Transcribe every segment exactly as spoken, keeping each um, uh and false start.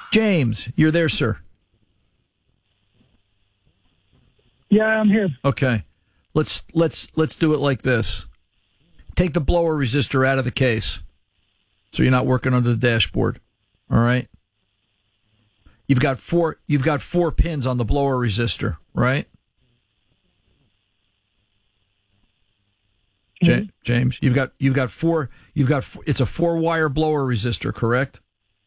James, you're there, sir. Yeah, I'm here. Okay. Let's let's let's do it like this. Take the blower resistor out of the case, so you're not working under the dashboard. All right. You've got four. You've got four pins on the blower resistor, right? Mm-hmm. Ja- James, you've got you've got four. You've got f- it's a four wire blower resistor, correct?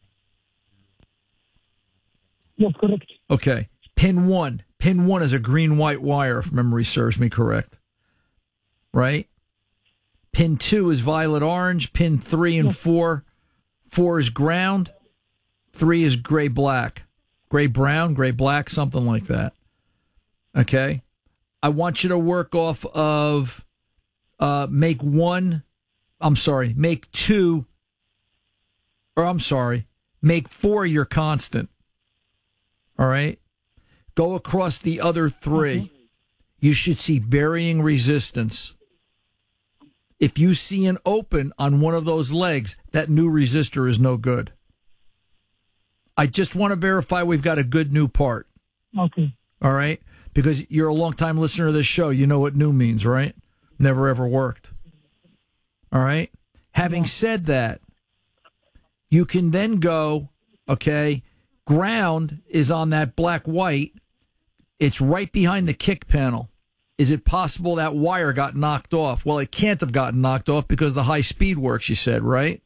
Yes, correct. Okay. Pin one. Pin one is a green white wire, if memory serves me correct. Right? Pin two is violet orange. Pin three and four. Four is ground. Three is gray black. Gray brown, gray black, something like that. Okay? I want you to work off of uh, make one, I'm sorry, make two, or I'm sorry, make four your constant. All right? Go across the other three. Okay. You should see varying resistance. If you see an open on one of those legs, that new resistor is no good. I just want to verify we've got a good new part. Okay. All right? Because you're a long-time listener to this show. You know what new means, right? Never, ever worked. All right? Having yeah. said that, you can then go, okay, ground is on that black-white. It's right behind the kick panel. Is it possible that wire got knocked off? Well, it can't have gotten knocked off because the high speed works, you said, right?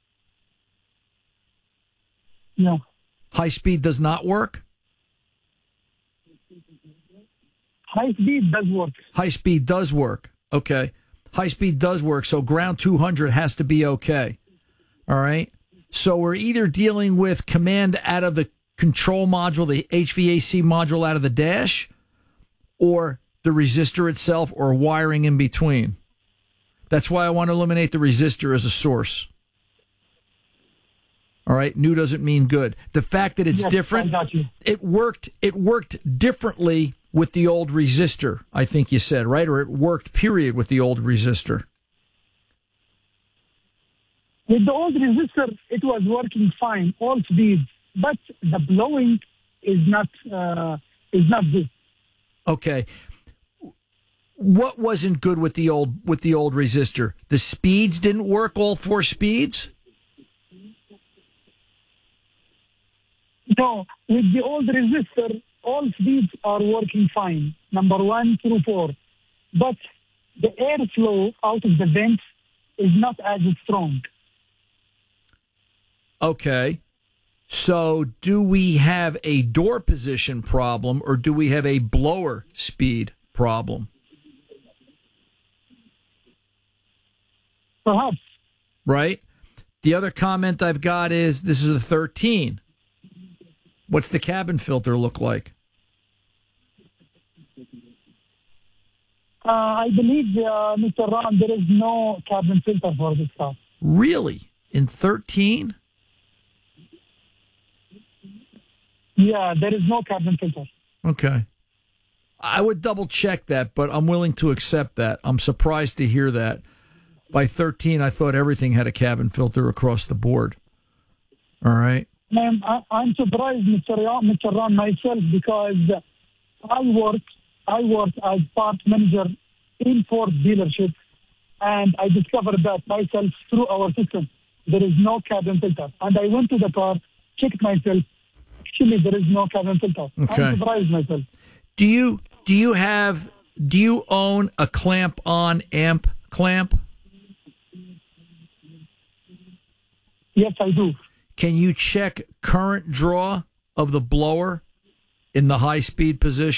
No. High speed does not work? High speed does work. High speed does work. Okay. High speed does work, so ground two hundred has to be okay. All right? So we're either dealing with command out of the control module, the H V A C module out of the dash, or the resistor itself, or wiring in between. That's why I want to eliminate the resistor as a source. All right, new doesn't mean good. The fact that it's yes, different, it worked. It worked differently with the old resistor. I think you said, right, or it worked. Period with the old resistor. With the old resistor, it was working fine, all speeds, but the blowing is not uh, is not good. Okay. What wasn't good with the old with the old resistor? The speeds didn't work. All four speeds. No, with the old resistor, all speeds are working fine. Number one through four, but the airflow out of the vent is not as strong. Okay. So do we have a door position problem, or do we have a blower speed problem? Perhaps. Right? The other comment I've got is this is a thirteen. What's the cabin filter look like? Uh, I believe, uh, Mister Ram, there is no cabin filter for this car. Really? In thirteen? Yeah, there is no cabin filter. Okay. I would double check that, but I'm willing to accept that. I'm surprised to hear that. By thirteen, I thought everything had a cabin filter across the board. All right. I'm, I'm surprised, Mister Ram, Mister Ram, myself, because I work, I work as part manager in Ford dealership, and I discovered that myself through our system. There is no cabin filter. And I went to the car, checked myself. Actually, there is no cabin filter. Okay. I'm surprised myself. Do you do you have do you own a clamp on amp clamp? Yes, I do. Can you check current draw of the blower in the high speed position?